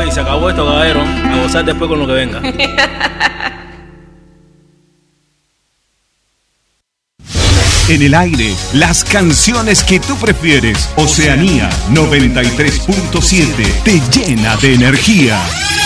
Y se acabó esto, caballero. A gozar después con lo que venga. En el aire, las canciones que tú prefieres. Oceanía 93.7 te llena de energía.